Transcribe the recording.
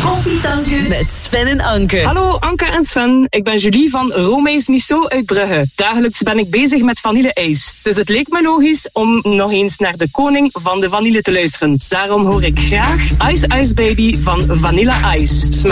Koffietanken met Sven en Anke. Hallo Anke en Sven, ik ben Julie van Romeins Miso uit Brugge. Dagelijks ben ik bezig met vanille-ijs. Dus het leek me logisch om nog eens naar de koning van de vanille te luisteren. Daarom hoor ik graag Ice Ice Baby van Vanilla Ice. Smaakt